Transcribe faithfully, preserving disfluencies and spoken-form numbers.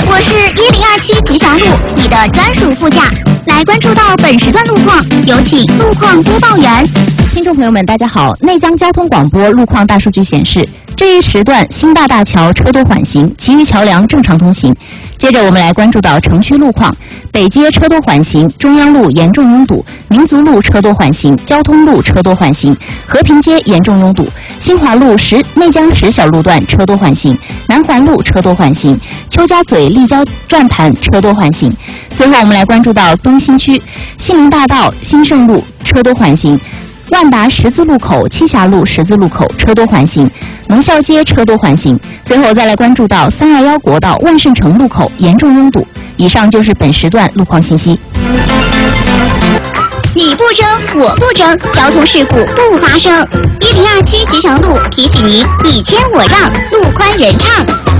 我是一零二七吉祥路，你的专属副驾。来关注到本时段路况，有请路况播报员。 听众朋友们，大家好。内江交通广播路况大数据显示，这一时段新大大桥车多缓行，其余桥梁正常通行。接着我们来关注到城区路况，北街车多缓行，中央路严重拥堵，民族路车多缓行，交通路车多缓行，和平街严重拥堵，新华路石内江石小路段车多缓行，南环路车多缓行，邱家嘴立交转盘车多缓行。最后我们来关注到东新区信陵大道兴盛路车多缓行，万达十字路口、栖霞路十字路口车多缓行，农校街车多缓行。最后再来关注到三二幺国道万盛城路口严重拥堵。以上就是本时段路况信息。 你不争，我不争，交通事故不发生。一零二七吉祥路提醒您：你谦我让，路宽人畅。